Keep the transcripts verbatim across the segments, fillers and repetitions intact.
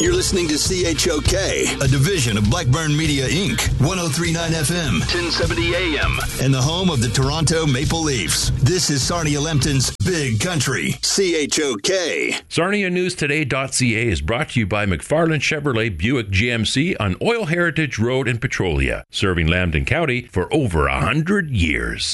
You're listening to C H O K, a division of Blackburn Media, Incorporated, one oh three point nine F M, ten seventy A M, and the home of the Toronto Maple Leafs. This is Sarnia Lambton's Big Country, C H O K. Sarnia News Today dot C A is brought to you by McFarland Chevrolet Buick G M C on Oil Heritage Road in Petrolia, serving Lambton County for over a hundred years.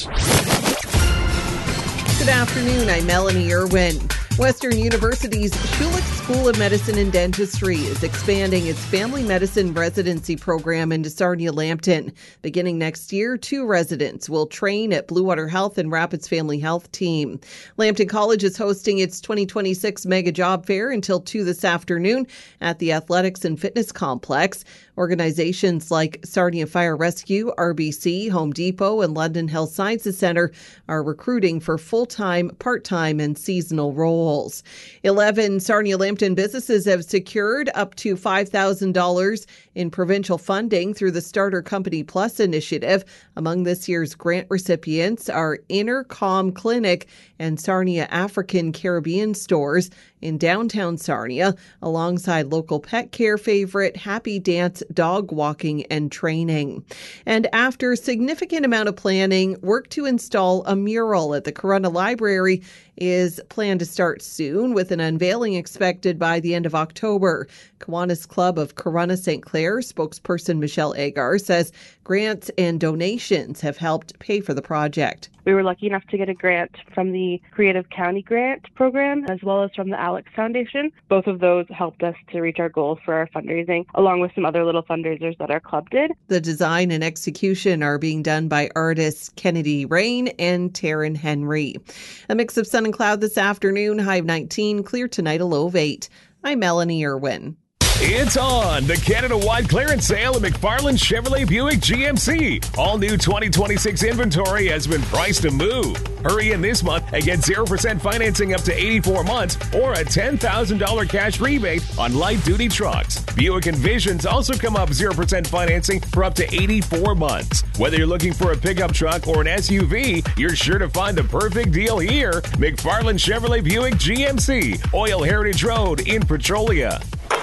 Good afternoon, I'm Melanie Irwin. Western University's Schulich School of Medicine and Dentistry is expanding its family medicine residency program into Sarnia Lambton. Beginning next year, two residents will train at Blue Water Health and Rapids Family Health Team. Lambton College is hosting its twenty twenty-six Mega Job Fair until two this afternoon at the Athletics and Fitness Complex. Organizations like Sarnia Fire Rescue, R B C, Home Depot, and London Health Sciences Center are recruiting for full-time, part-time, and seasonal roles. eleven Sarnia Lambton businesses have secured up to five thousand dollars in provincial funding through the Starter Company Plus initiative. Among this year's grant recipients are Intercom Clinic and Sarnia African Caribbean stores in downtown Sarnia, alongside local pet care favorite Happy Dance Dog Walking and Training. And after a significant amount of planning, work to install a mural at the Corunna Library is planned to start soon, with an unveiling expected by the end of October. Kiwanis Club of Corunna Saint Clair spokesperson Michelle Agar says grants and donations have helped pay for the project. We were lucky enough to get a grant from the Creative County Grant Program as well as from the Alex Foundation. Both of those helped us to reach our goals for our fundraising, along with some other little fundraisers that our club did. The design and execution are being done by artists Kennedy Rain and Taryn Henry. A mix of sun and cloud this afternoon, high of nineteen, clear tonight, a low of eight. I'm Melanie Irwin. It's on! The Canada-wide clearance sale at McFarland Chevrolet Buick G M C. All new twenty twenty-six inventory has been priced to move. Hurry in this month and get zero percent financing up to eighty-four months or a ten thousand dollars cash rebate on light-duty trucks. Buick Envisions also come up zero percent financing for up to eighty-four months. Whether you're looking for a pickup truck or an S U V, you're sure to find the perfect deal here. McFarland Chevrolet Buick G M C, Oil Heritage Road in Petrolia.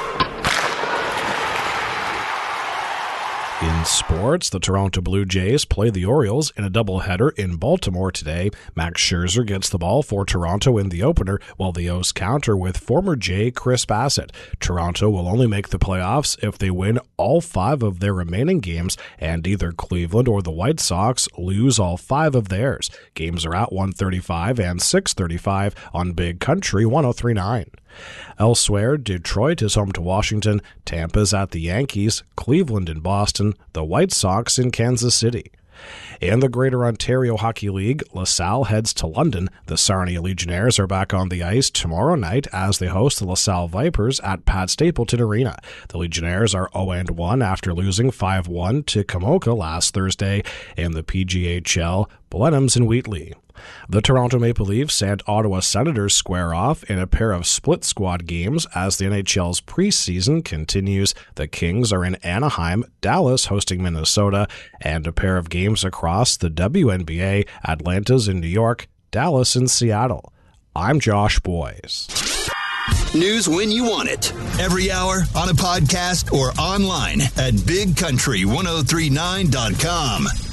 In sports, the Toronto Blue Jays play the Orioles in a doubleheader in Baltimore today. Max Scherzer gets the ball for Toronto in the opener, while the O's counter with former Jay Chris Bassett. Toronto will only make the playoffs if they win all five of their remaining games, and either Cleveland or the White Sox lose all five of theirs. Games are at one thirty-five and six thirty-five on Big Country one oh three point nine. Elsewhere, Detroit is home to Washington, Tampa's at the Yankees, Cleveland in Boston, the White Sox in Kansas City. In the Greater Ontario Hockey League, LaSalle heads to London. The Sarnia Legionnaires are back on the ice tomorrow night as they host the LaSalle Vipers at Pat Stapleton Arena. The Legionnaires are oh and one after losing five one to Kamoka last Thursday in the P G H L. Blenheim's in Wheatley. The Toronto Maple Leafs and Ottawa Senators square off in a pair of split squad games as the N H L's preseason continues. The Kings are in Anaheim, Dallas hosting Minnesota, and a pair of games across the W N B A, Atlanta's in New York, Dallas in Seattle. I'm Josh Boyes. News when you want it. Every hour, on a podcast, or online at big country ten thirty-nine dot com.